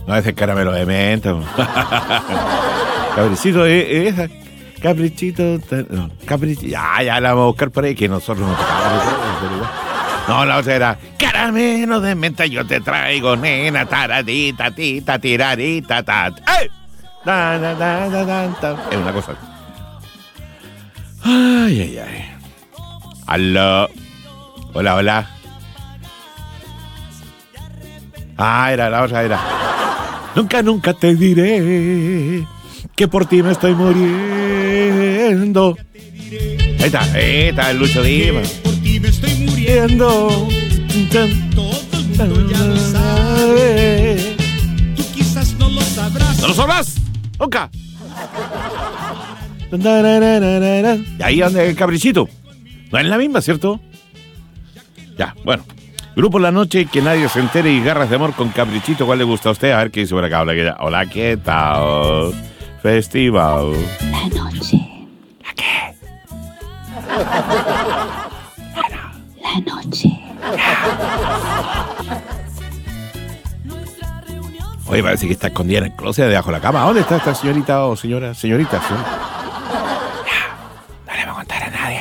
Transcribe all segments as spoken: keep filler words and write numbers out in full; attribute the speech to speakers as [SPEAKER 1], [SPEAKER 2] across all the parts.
[SPEAKER 1] No, ese es caramelo de menta. Caprichito es... es caprichito... No, caprichito... Ya, ya la vamos a buscar por ahí, que nosotros no tocamos. No, la otra era... Caramelo de menta yo te traigo, nena, taradita, tita, tirarita, tat. ¡Ey! Da, da, da, da, da, da. Es una cosa... Ay, ay, ay. Aló. Hola, hola. Ah, era la otra, era. Nunca, nunca te diré que por ti me estoy muriendo. Ahí está, ahí está el Lucho Dima.
[SPEAKER 2] Por ti me estoy muriendo. Todo el mundo ya lo sabe. Tú quizás no lo sabrás.
[SPEAKER 1] ¿No lo sabrás? Nunca. Y ahí anda el caprichito. No es la misma, ¿cierto? Ya, bueno. Grupo La Noche, que nadie se entere y Garras de Amor con Caprichito. ¿Cuál le gusta a usted? A ver qué dice por acá. Hola, ¿qué tal? Hola, ¿qué tal? Festival.
[SPEAKER 3] La noche.
[SPEAKER 1] ¿La qué?
[SPEAKER 3] La noche.
[SPEAKER 1] Oye, parece que está escondida en el closet debajo de la cama. ¿Dónde está esta señorita o señora? Señorita, ¿sí? No le voy a contar a nadie.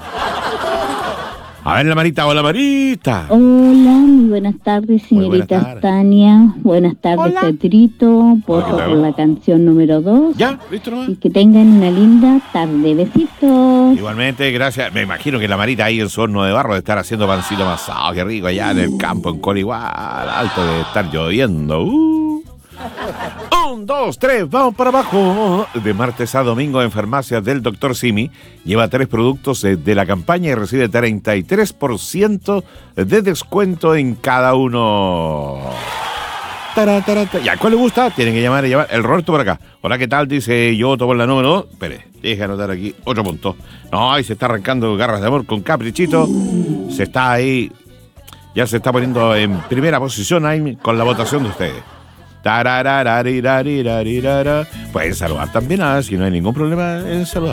[SPEAKER 1] A ver, la Marita, hola Marita.
[SPEAKER 3] Hola, muy buenas tardes,
[SPEAKER 1] Muy buenas
[SPEAKER 3] señorita
[SPEAKER 1] tardes.
[SPEAKER 3] Tania. Buenas tardes,
[SPEAKER 1] Hola.
[SPEAKER 3] Petrito. Voto
[SPEAKER 1] Hola, ¿qué tal?
[SPEAKER 3] por la canción número dos.
[SPEAKER 1] ¿Ya? ¿Listo nomás?
[SPEAKER 3] Y que tengan una linda tarde. Besitos.
[SPEAKER 1] Igualmente, gracias. Me imagino que la Marita ahí en su horno de barro de estar haciendo pancito amasado. Qué rico, allá en el campo, en Col igual, alto de estar lloviendo. Uh. Un, dos, tres, vamos para abajo. De martes a domingo en farmacias del doctor Simi. Lleva tres productos de la campaña y recibe treinta y tres por ciento de descuento en cada uno. Tara, tara, tara. Ya, ¿cuál le gusta? Tienen que llamar y llamar. El Roberto por acá. Hola, ¿qué tal? Dice yo tomo la número dos. Espere, deje anotar aquí otro punto. No, ahí se está arrancando Garras de Amor con Caprichito. Se está ahí, ya se está poniendo en primera posición ahí con la votación de ustedes. Tararararirarirara. Pueden saludar también, ¿ah? Si no hay ningún problema en saludar.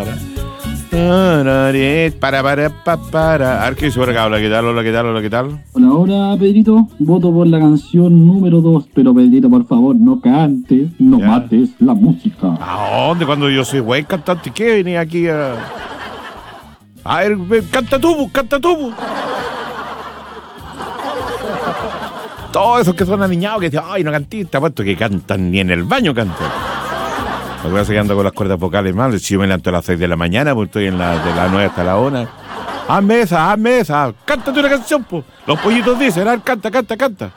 [SPEAKER 1] ¿eh? Para, para, para, para. A ver qué dice por acá. Hola, ¿qué tal? Hola, ¿qué tal? Hola, ¿qué tal?
[SPEAKER 4] Hola, hola, Pedrito. Voto por la canción número dos, pero Pedrito, por favor, no cantes, no
[SPEAKER 1] Ya.
[SPEAKER 4] mates la música.
[SPEAKER 1] ¿A dónde? Cuando yo soy buen cantante, ¿qué venía aquí a...? A ver, ven, canta tú, canta tú. Todos esos que son aniñados que dicen, ay, no cantista, puesto que cantan ni en el baño cantan. Lo que pasa es que ando con las cuerdas vocales mal. Si yo me levanto a las seis de la mañana, pues estoy en la, de las nueve hasta la una. Hazme esa, hazme esa. Cántate una canción, pues. Los pollitos dicen, ah, canta, canta, canta.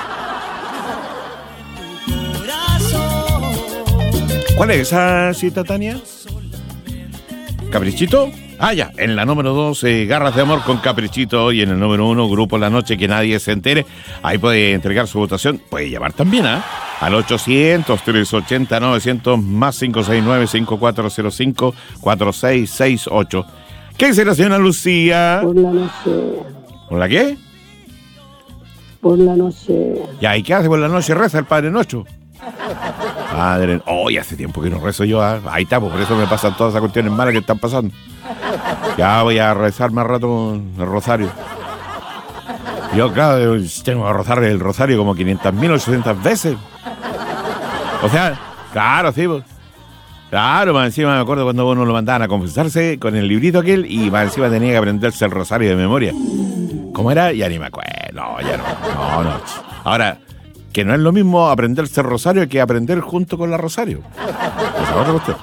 [SPEAKER 1] ¿Cuál es esa cita, Tania? ¿Caprichito? Ah, ya, en la número dos, eh, Garras de Amor con Caprichito. Y en el número uno, Grupo La Noche, que nadie se entere. Ahí puede entregar su votación. Puede llamar también, ¿ah? ¿eh? Al ochocientos, trescientos ochenta, novecientos, más cinco seis nueve, cinco cuatro cero cinco, cuatro seis seis ocho. ¿Qué dice la señora Lucía?
[SPEAKER 5] Por la noche,
[SPEAKER 1] ¿Por la qué?
[SPEAKER 5] por la noche.
[SPEAKER 1] Ya, ¿y qué hace por la noche? Reza el Padre Nuestro. Padre, hoy hace tiempo que no rezo yo. ¿eh? Ahí está, pues por eso me pasan todas esas cuestiones malas que están pasando. Ya voy a rezar más rato el rosario. Yo, claro, tengo que rezar el rosario como quinientas mil, ochocientas veces. O sea, claro, sí, pues. Claro, más encima me acuerdo cuando uno lo mandaban a confesarse con el librito aquel y más encima tenía que aprenderse el rosario de memoria. ¿Cómo era? Ya ni me acuerdo. No, ya no. No, no. Ahora, que no es lo mismo aprenderse el rosario que aprender junto con la rosario. Esa es otra cuestión.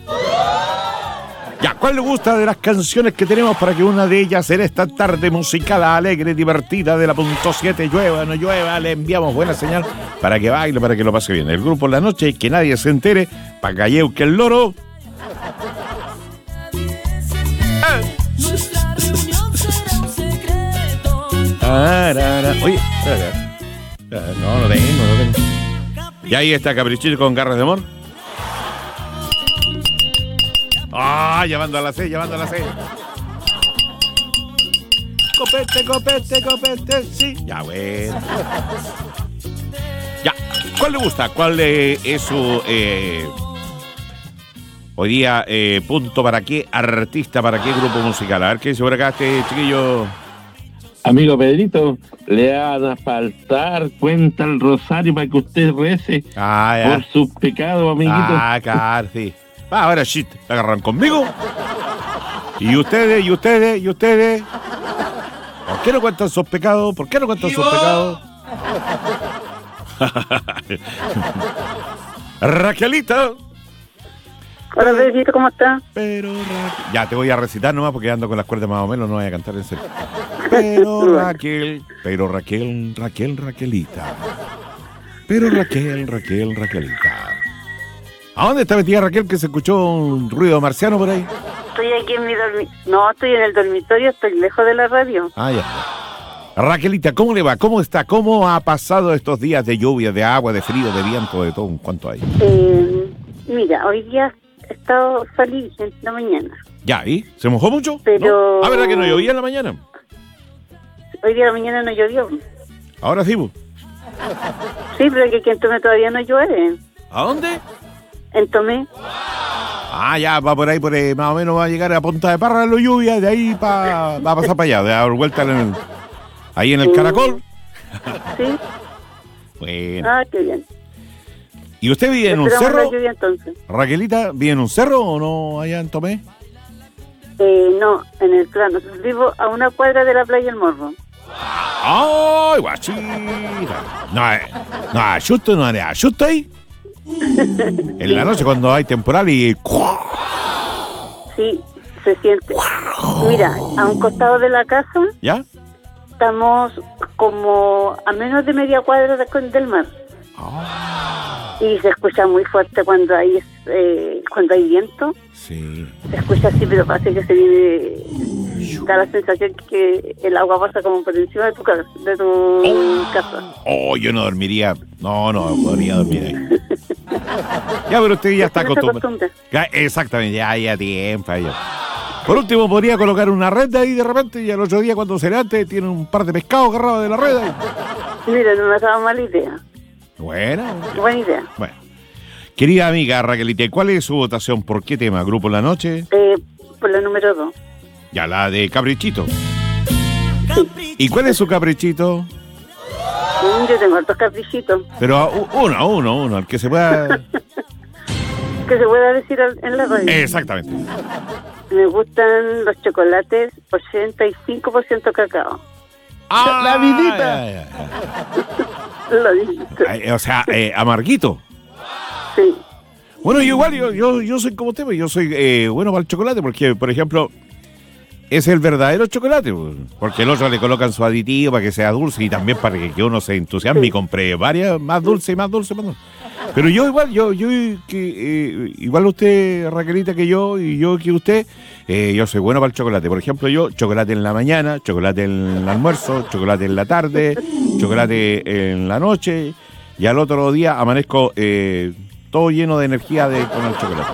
[SPEAKER 1] Ya, ¿cuál le gusta de las canciones que tenemos para que una de ellas en esta tarde musical alegre, divertida de la punto siete, llueva, no llueva, le enviamos buena señal para que baile, para que lo pase bien? El Grupo La Noche, que nadie se entere, para calleu que el loro. Ah. Oye, no, no tengo, no tengo. Y ahí está Caprichito con Garras de Amor. Ah, llamando a la C, llamando a la C. Copete, copete, copete, sí. Ya, bueno. Ya, ¿cuál le gusta? ¿Cuál eh, es su... Eh, hoy día, eh, punto para qué artista, para qué grupo musical? A ver qué dice por acá este chiquillo.
[SPEAKER 6] Amigo Pedrito, le van a faltar cuenta al rosario para que usted rece
[SPEAKER 1] Ah, ya.
[SPEAKER 6] por sus pecados, amiguito.
[SPEAKER 1] Ah, claro, sí. Ah, ahora shit, ¿te agarran conmigo? ¿Y ustedes, y ustedes, y ustedes? ¿Por qué no cuentan sus pecados? ¿Por qué no cuentan sus pecados? Raquelita.
[SPEAKER 5] Hola, Pedrito, ¿cómo estás?
[SPEAKER 1] Pero Raquel... Ya, te voy a recitar nomás porque ando con las cuerdas más o menos, no voy a cantar en serio. Pero Raquel, pero Raquel, Raquel, Raquelita. Pero Raquel, Raquel, Raquelita. ¿A dónde está metida Raquel que se escuchó un ruido marciano por ahí?
[SPEAKER 5] Estoy aquí en mi dormitorio. No, estoy en el dormitorio, estoy lejos de la radio.
[SPEAKER 1] Ah, ya. Raquelita, ¿cómo le va? ¿Cómo está? ¿Cómo ha pasado estos días de lluvia, de agua, de frío, de viento, de todo? ¿Cuánto hay?
[SPEAKER 5] Eh, mira, hoy día he estado salí en la mañana.
[SPEAKER 1] Ya, ¿y? ¿Se mojó mucho?
[SPEAKER 5] Pero-
[SPEAKER 1] ¿No? Ah, ¿verdad que no llovía en la mañana?
[SPEAKER 5] Hoy día de la mañana no llovió.
[SPEAKER 1] Ahora sí, ¿vos?
[SPEAKER 5] Sí, pero que aquí en Tomé todavía no llueve.
[SPEAKER 1] ¿A dónde?
[SPEAKER 5] En Tomé.
[SPEAKER 1] Ah, ya, va por ahí, por ahí, más o menos va a llegar a Punta de Parra la lluvia, de ahí pa, va a pasar para allá, de dar vuelta en el, ahí en el
[SPEAKER 5] Sí.
[SPEAKER 1] Caracol.
[SPEAKER 5] Sí.
[SPEAKER 1] Bueno.
[SPEAKER 5] Ah, qué bien.
[SPEAKER 1] ¿Y usted vive en un
[SPEAKER 5] Esperamos
[SPEAKER 1] cerro?
[SPEAKER 5] la lluvia entonces.
[SPEAKER 1] Raquelita, ¿vive en un cerro o no allá en Tomé?
[SPEAKER 5] Eh, no, en el plano. Vivo a una cuadra de la playa El Morro.
[SPEAKER 1] ¡Ay, guachita! No, eh, no, asusto, no, no, asusto ahí. En la noche cuando hay temporal y...
[SPEAKER 5] Sí, se siente. Mira, a un costado de la casa
[SPEAKER 1] ¿Ya?
[SPEAKER 5] estamos como a menos de media cuadra de- del mar. Y se escucha muy fuerte cuando hay eh, cuando hay viento.
[SPEAKER 1] Sí.
[SPEAKER 5] Se escucha así, pero parece que se viene... Da la sensación que el agua pasa como por encima de tu casa. De tu casa.
[SPEAKER 1] Oh, yo no dormiría. No, no, podría dormir ahí. Ya, pero usted ya está
[SPEAKER 5] Uno se
[SPEAKER 1] acostumbrado.
[SPEAKER 5] acostumbra.
[SPEAKER 1] Ya, exactamente, ya, ya tiempo. Ya. Por último, podría colocar una red ahí de repente y al otro día cuando se levante tiene un par de pescados agarrados de la red. ahí.
[SPEAKER 5] Mira, no me ha dado mala idea.
[SPEAKER 1] Bueno,
[SPEAKER 5] Buena idea.
[SPEAKER 1] bueno. Querida amiga Raquelita, ¿cuál es su votación? ¿Por qué tema? ¿Grupo La Noche?
[SPEAKER 5] Eh, por la número dos.
[SPEAKER 1] Ya, la de Caprichito. ¿Y cuál es su caprichito?
[SPEAKER 5] Mm, yo tengo hartos caprichitos.
[SPEAKER 1] Pero a- u- uno, uno, uno, el que se pueda...
[SPEAKER 5] Que se pueda decir al- en la radio.
[SPEAKER 1] Exactamente.
[SPEAKER 5] Me gustan los chocolates ochenta y cinco por ciento cacao.
[SPEAKER 1] Ah,
[SPEAKER 4] La vidita.
[SPEAKER 1] ya, ya, ya.
[SPEAKER 5] Lo dije.
[SPEAKER 1] Ay, O sea, eh, amarguito.
[SPEAKER 5] Sí.
[SPEAKER 1] Bueno, yo igual, yo, yo, yo soy como usted, pues, yo soy eh, bueno para el chocolate, porque, por ejemplo, es el verdadero chocolate, pues, porque el otro le colocan su aditivo para que sea dulce y también para que, que uno se entusiasme y compre varias, más dulce y más dulce, más dulce. Pero yo igual, yo, yo que eh, igual usted, Raquelita, que yo, y yo que usted, eh, yo soy bueno para el chocolate. Por ejemplo, yo, chocolate en la mañana, chocolate en el almuerzo, chocolate en la tarde, chocolate en la noche, y al otro día amanezco eh, todo lleno de energía de, con el chocolate.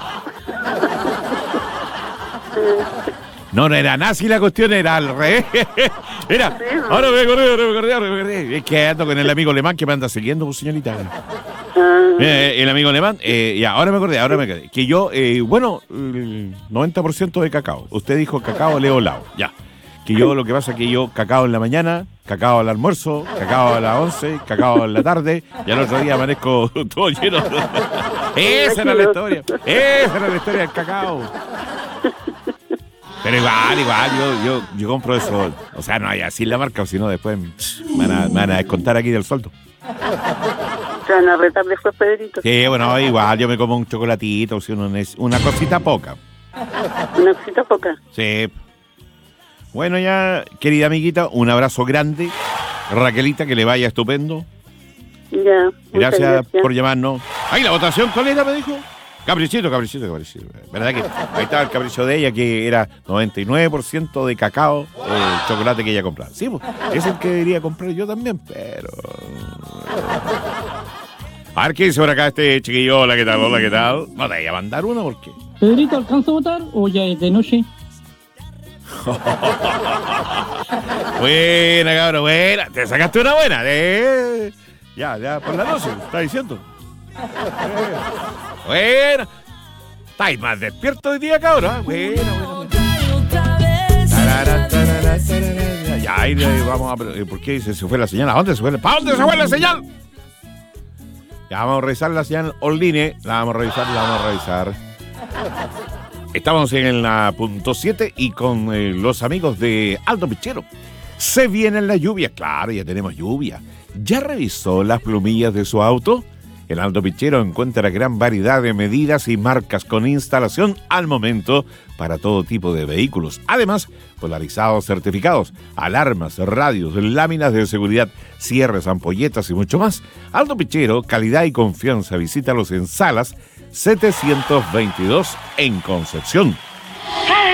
[SPEAKER 1] No, no era nazi la cuestión, era al revés. Era, ahora me acordé, ahora me acordé, ahora me acordé. Es que ando con el amigo alemán que me anda siguiendo, pues, señorita.
[SPEAKER 5] Ah,
[SPEAKER 1] Eh, el amigo alemán, eh, ya, ahora me acordé, ahora me acordé. Que yo, eh, bueno, el noventa por ciento de cacao. Usted dijo cacao leolao, ya. Que yo lo que pasa es que yo cacao en la mañana, cacao al almuerzo, cacao a las once, cacao en la tarde, y al otro día amanezco todo lleno. Esa era la historia, esa era la historia del cacao. Pero igual, igual, yo, yo, yo compro eso. O sea, no hay así la marca, o si no después me van, a, me van a descontar aquí del sueldo.
[SPEAKER 5] te van a retar después, Pedrito.
[SPEAKER 1] Sí, bueno, igual yo me como un chocolatito, si uno neces- una cosita poca.
[SPEAKER 5] Una cosita poca.
[SPEAKER 1] Sí. Bueno, ya, querida amiguita, un abrazo grande. Raquelita, que le vaya estupendo.
[SPEAKER 5] Ya. muchas
[SPEAKER 1] Gracias,
[SPEAKER 5] gracias.
[SPEAKER 1] por llamarnos. ¡Ay, la votación! ¿Cuál era, me dijo? Caprichito, caprichito, caprichito. ¿Verdad que ahí estaba el capricho de ella, que era noventa y nueve por ciento de cacao, eh, el chocolate que ella compraba? Sí, pues, es el que debería comprar yo también, pero... A ver, ¿qué dice por acá este chiquillo? Hola, ¿qué tal? Hola, ¿qué tal? No te voy a mandar uno, ¿por qué?
[SPEAKER 4] Pedrito, ¿alcanza a votar o ya es de noche?
[SPEAKER 1] Buena, cabrón, buena. Te sacaste una buena. Eh. Ya, ya, por la noche, está diciendo. Eh. Buena. Estáis más despierto hoy día, cabrón. ¿eh? Buena, buena, buena. Tarara, tarara, tarara. Ya, Ya ahí le vamos a... ¿Por qué se, se fue la señal? ¿A dónde se fue? ¿Para dónde se fue la señal? Ya vamos a revisar la señal online. La vamos a revisar, la vamos a revisar. Estamos en la punto siete y con eh, los amigos de Aldo Pichero. Se viene la lluvia. Claro, ya tenemos lluvia. ¿Ya revisó las plumillas de su auto? En Aldo Pichero encuentra gran variedad de medidas y marcas con instalación al momento para todo tipo de vehículos. Además, polarizados certificados, alarmas, radios, láminas de seguridad, cierres, ampolletas y mucho más. Aldo Pichero, calidad y confianza. Visítalos en Salas setecientos veintidós en Concepción.